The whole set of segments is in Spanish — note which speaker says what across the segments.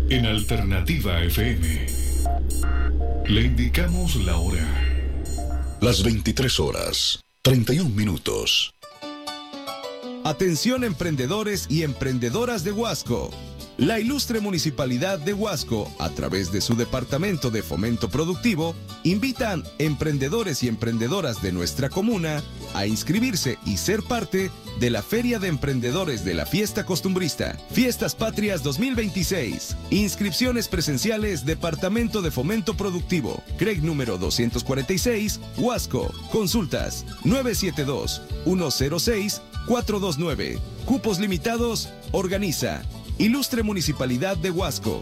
Speaker 1: En Alternativa FM le indicamos la hora. Las 23 horas, 31 minutos.
Speaker 2: Atención emprendedores y emprendedoras de Huasco. La ilustre Municipalidad de Huasco, a través de su Departamento de Fomento Productivo, invitan emprendedores y emprendedoras de nuestra comuna a inscribirse y ser parte de la Feria de Emprendedores de la Fiesta Costumbrista, Fiestas Patrias 2026. Inscripciones presenciales, Departamento de Fomento Productivo, CREG número 246, Huasco. Consultas 972-106-429. Cupos limitados. Organiza Ilustre Municipalidad de Huasco.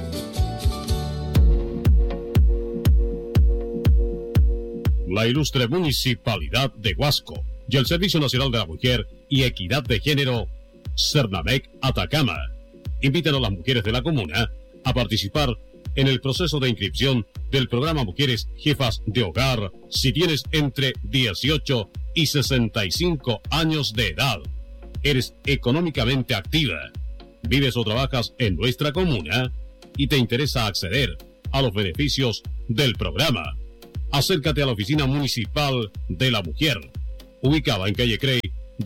Speaker 3: La Ilustre Municipalidad de Huasco y el Servicio Nacional de la Mujer y Equidad de Género, Cernamec Atacama, invitan a las mujeres de la comuna a participar en el proceso de inscripción del programa Mujeres Jefas de Hogar si tienes entre 18 y 65 años de edad, eres económicamente activa, vives o trabajas en nuestra comuna y te interesa acceder a los beneficios del programa. Acércate a la Oficina Municipal de la Mujer, ubicada en calle Crey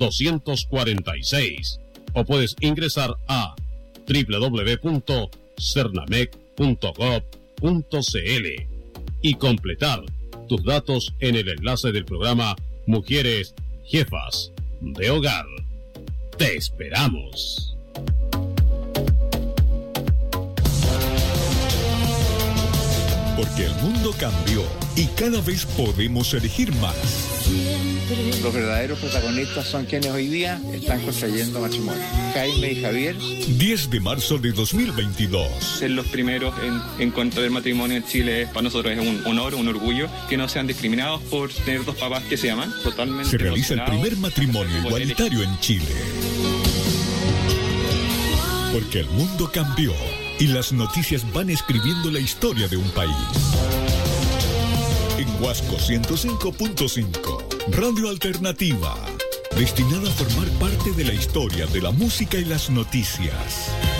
Speaker 3: 246, o puedes ingresar a www.cernamec.gov.cl y completar tus datos en el enlace del programa Mujeres Jefas de Hogar. ¡Te esperamos!
Speaker 1: Porque el mundo cambió y cada vez podemos elegir más.
Speaker 4: Los verdaderos protagonistas son quienes hoy día están contrayendo matrimonio. Jaime y Javier.
Speaker 1: 10 de marzo de 2022.
Speaker 5: Ser los primeros en contraer matrimonio en Chile para nosotros es un honor, un orgullo. Que no sean discriminados por tener dos papás que se aman. Totalmente.
Speaker 1: Se realiza el primer matrimonio igualitario en Chile. Porque el mundo cambió y las noticias van escribiendo la historia de un país. En Huasco 105.5, Radio Alternativa, destinada a formar parte de la historia de la música y las noticias.